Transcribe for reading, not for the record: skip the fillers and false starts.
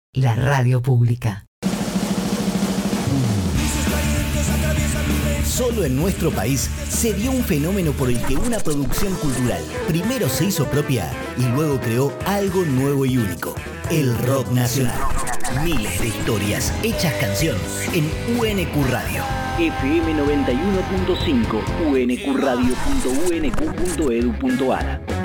la radio pública. Solo en nuestro país se dio un fenómeno por el que una producción cultural primero se hizo propia y luego creó algo nuevo y único: el rock nacional. Miles de historias hechas canción en UNQ Radio. FM 91.5, uncradio.unq.edu.ar.